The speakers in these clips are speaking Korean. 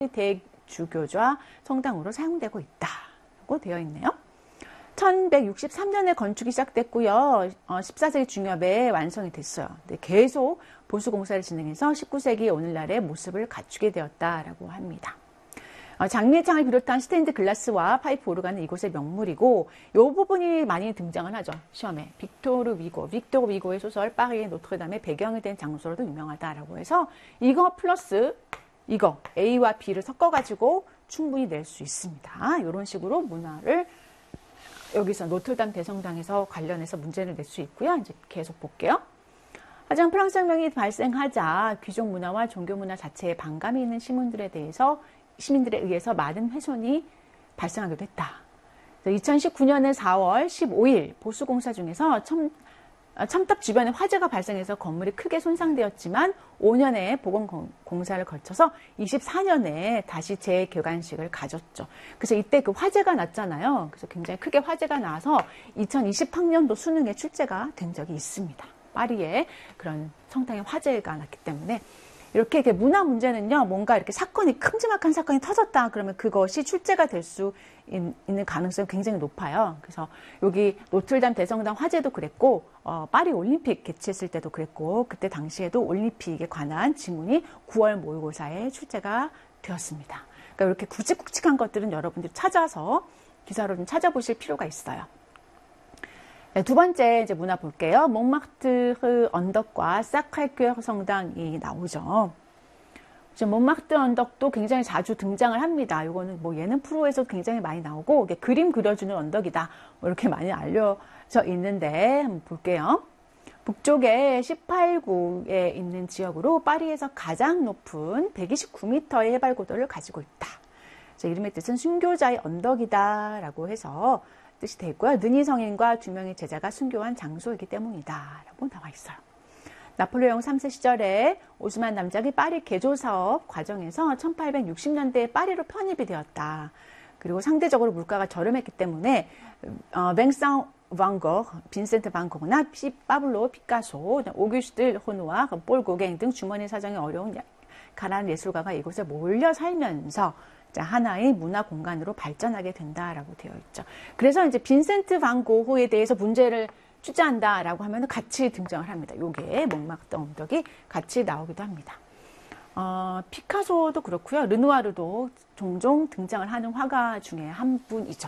대주교자 성당으로 사용되고 있다고 되어 있네요. 1163년에 건축이 시작됐고요. 14세기 중엽에 완성이 됐어요. 근데 계속 보수공사를 진행해서 19세기 오늘날의 모습을 갖추게 되었다라고 합니다. 장미의 창을 비롯한 스테인드 글라스와 파이프 오르간은 이곳의 명물이고 이 부분이 많이 등장을 하죠. 시험에. 빅토르 위고의 소설 파리의 노트르담의 배경이 된 장소로도 유명하다라고 해서 이거 플러스 이거 A와 B를 섞어가지고 충분히 낼 수 있습니다. 이런 식으로 문화를 여기서 노트르담 대성당에서 관련해서 문제를 낼 수 있고요. 이제 계속 볼게요. 하지만 프랑스 혁명이 발생하자 귀족 문화와 종교 문화 자체에 반감이 있는 시민들에 의해서 많은 훼손이 발생하기도 했다. 2019년의 4월 15일 보수공사 중에서 첨탑 주변에 화재가 발생해서 건물이 크게 손상되었지만 5년의 보건공사를 거쳐서 24년에 다시 재개관식을 가졌죠. 그래서 이때 그 화재가 났잖아요. 그래서 굉장히 크게 화재가 나서 2020학년도 수능에 출제가 된 적이 있습니다. 파리에 그런 성당에 화재가 났기 때문에 이렇게 문화 문제는요, 뭔가 이렇게 큼지막한 사건이 터졌다 그러면 그것이 출제가 될 수 있는 가능성이 굉장히 높아요. 그래서 여기 노트르담 대성당 화재도 그랬고, 파리 올림픽 개최했을 때도 그랬고, 그때 당시에도 올림픽에 관한 지문이 9월 모의고사에 출제가 되었습니다. 그러니까 이렇게 굵직굵직한 것들은 여러분들이 찾아서 기사로 좀 찾아보실 필요가 있어요. 네, 두 번째 이제 문화 볼게요. 몽마르트 언덕과 사크레큐어 성당이 나오죠. 몽마르트 언덕도 굉장히 자주 등장을 합니다. 이거는 얘는 프로에서 굉장히 많이 나오고 이게 그림 그려주는 언덕이다. 이렇게 많이 알려져 있는데 한번 볼게요. 북쪽에 18구에 있는 지역으로 파리에서 가장 높은 129m의 해발 고도를 가지고 있다. 이름의 뜻은 순교자의 언덕이다라고 해서 뜻이 되어 있고요. 느니 성인과 2명의 제자가 순교한 장소이기 때문이다 라고 나와 있어요. 나폴레옹 3세 시절에 오스만 남작이 파리 개조 사업 과정에서 1860년대에 파리로 편입이 되었다. 그리고 상대적으로 물가가 저렴했기 때문에 뱅상 반고, 빈센트 반 고흐나 파블로 피카소, 오규스트 호누아, 볼 고갱 등 주머니 사정이 어려운 가난한 예술가가 이곳에 몰려 살면서 하나의 문화 공간으로 발전하게 된다라고 되어 있죠. 그래서 이제 빈센트 반 고흐에 대해서 문제를 출제한다라고 하면 같이 등장을 합니다. 요게 몽마르트 언덕이 같이 나오기도 합니다. 피카소도 그렇고요. 르누아르도 종종 등장을 하는 화가 중에 한 분이죠.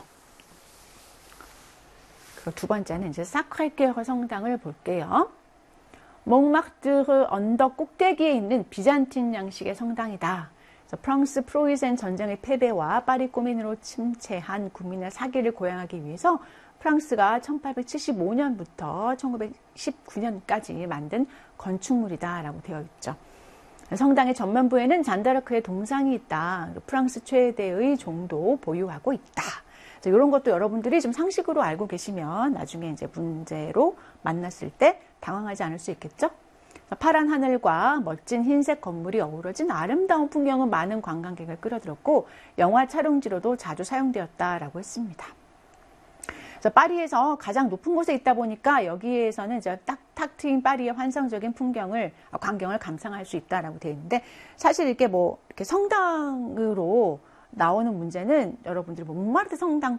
그리고 두 번째는 이제 사크레큐어 성당을 볼게요. 몽마르트 언덕 꼭대기에 있는 비잔틴 양식의 성당이다. 프랑스 프로이센 전쟁의 패배와 파리 꼬민으로 침체한 국민의 사기를 고양하기 위해서 프랑스가 1875년부터 1919년까지 만든 건축물이다라고 되어 있죠. 성당의 전면부에는 잔다르크의 동상이 있다. 프랑스 최대의 종도 보유하고 있다. 이런 것도 여러분들이 좀 상식으로 알고 계시면 나중에 이제 문제로 만났을 때 당황하지 않을 수 있겠죠? 파란 하늘과 멋진 흰색 건물이 어우러진 아름다운 풍경은 많은 관광객을 끌어들였고 영화 촬영지로도 자주 사용되었다라고 했습니다. 그래서 파리에서 가장 높은 곳에 있다 보니까 여기에서는 이제 탁 트인 파리의 환상적인 광경을 감상할 수 있다라고 되어 있는데 사실 이렇게 이렇게 성당으로 나오는 문제는 여러분들이 몽마르트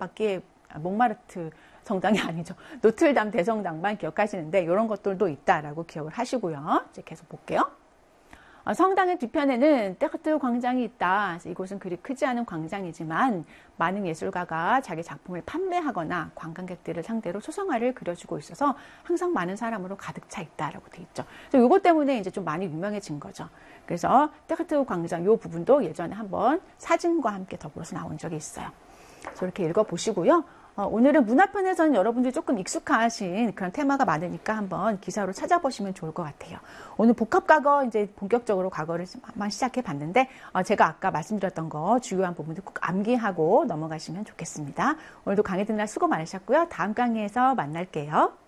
성당이 아니죠. 노트르담 대성당만 기억하시는데 이런 것들도 있다라고 기억을 하시고요. 이제 계속 볼게요. 성당의 뒤편에는 떼크트 광장이 있다. 이곳은 그리 크지 않은 광장이지만 많은 예술가가 자기 작품을 판매하거나 관광객들을 상대로 소성화를 그려주고 있어서 항상 많은 사람으로 가득 차 있다라고 돼 있죠. 그래서 이것 때문에 이제 좀 많이 유명해진 거죠. 그래서 떼크트 광장 이 부분도 예전에 한번 사진과 함께 더불어서 나온 적이 있어요. 그래서 이렇게 읽어보시고요. 오늘은 문화편에서는 여러분들이 조금 익숙하신 그런 테마가 많으니까 한번 기사로 찾아보시면 좋을 것 같아요. 오늘 복합과거 이제 본격적으로 과거를 한번 시작해 봤는데 제가 아까 말씀드렸던 거 주요한 부분들 꼭 암기하고 넘어가시면 좋겠습니다. 오늘도 강의 듣느라 수고 많으셨고요. 다음 강의에서 만날게요.